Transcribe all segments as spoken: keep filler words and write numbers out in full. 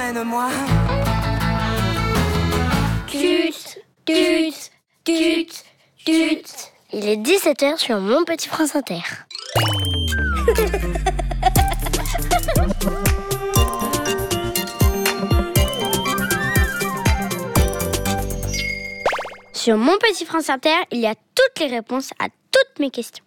emmène-moi. Tut, tut, tut, tut. Il est dix-sept heures sur Mon Petit France Inter. Sur Mon Petit France Inter, il y a toutes les réponses à toutes mes questions.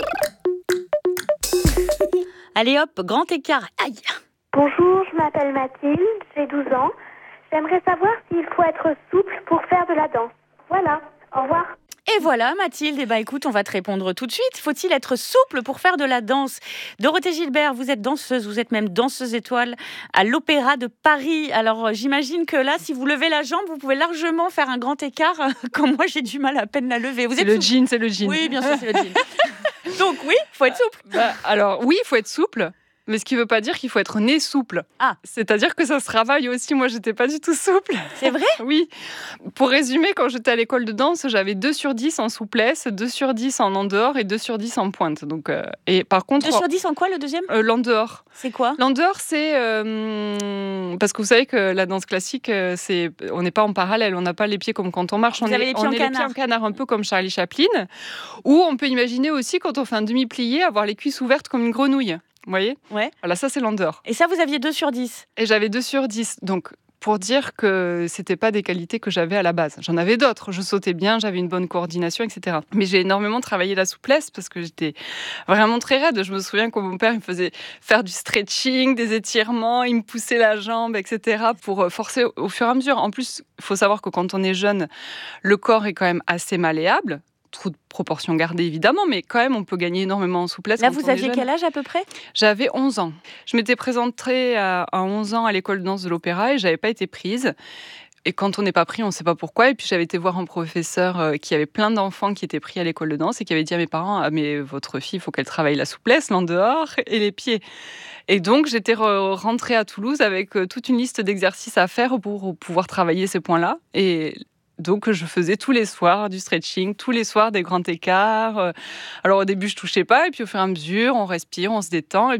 Allez hop, grand écart. Aïe. Bonjour, je m'appelle Mathilde, j'ai douze ans. J'aimerais savoir s'il faut être souple pour faire de la danse. Voilà, au revoir. Et voilà Mathilde, eh ben, écoute, on va te répondre tout de suite. Faut-il être souple pour faire de la danse ? Dorothée Gilbert, vous êtes danseuse, vous êtes même danseuse étoile à l'Opéra de Paris. Alors euh, j'imagine que là, si vous levez la jambe, vous pouvez largement faire un grand écart, euh, quand moi j'ai du mal à peine la lever. Vous C'est êtes le souple ? jean, c'est le jean. Oui, bien sûr, c'est le jean. Donc oui, faut être souple. Bah, alors oui, il faut être souple. Mais ce qui ne veut pas dire qu'il faut être né souple. Ah. C'est-à-dire que ça se travaille aussi. Moi, je n'étais pas du tout souple. C'est vrai ? Oui. Pour résumer, quand j'étais à l'école de danse, j'avais deux sur dix en souplesse, deux sur dix en en dehors et deux sur dix en pointe. Donc, euh, et par contre, deux sur dix en quoi le deuxième ? euh, l'en dehors. C'est quoi ? L'en dehors, c'est... Euh, parce que vous savez que la danse classique, euh, c'est, on n'est pas en parallèle. On n'a pas les pieds comme quand on marche. Vous on avez est, les pieds on en est canard. les pieds en canard, un peu comme Charlie Chaplin. Ou on peut imaginer aussi, quand on fait un demi-plié, avoir les cuisses ouvertes comme une grenouille. Vous voyez ? Ouais. Voilà, ça c'est l'en dehors. Et ça, vous aviez deux sur dix ? Et j'avais deux sur dix. Donc, pour dire que c'était pas des qualités que j'avais à la base. J'en avais d'autres. Je sautais bien, j'avais une bonne coordination, et cetera. Mais j'ai énormément travaillé la souplesse parce que j'étais vraiment très raide. Je me souviens que mon père il me faisait faire du stretching, des étirements, il me poussait la jambe, et cetera pour forcer au fur et à mesure. En plus, il faut savoir que quand on est jeune, le corps est quand même assez malléable. Trop de proportions gardées évidemment, mais quand même on peut gagner énormément en souplesse. Là, quand vous on est aviez jeune. quel âge à peu près ? J'avais onze ans. Je m'étais présentée à, à onze ans à l'école de danse de l'Opéra et j'avais pas été prise. Et quand on n'est pas pris, on ne sait pas pourquoi. Et puis j'avais été voir un professeur qui avait plein d'enfants qui étaient pris à l'école de danse et qui avait dit à mes parents ah, mais votre fille, il faut qu'elle travaille la souplesse, l'en dehors et les pieds. Et donc j'étais re- rentrée à Toulouse avec toute une liste d'exercices à faire pour pouvoir travailler ces points-là. Et donc, je faisais tous les soirs du stretching, tous les soirs des grands écarts. Alors, au début, je touchais pas, et puis au fur et à mesure, on respire, on se détend. Et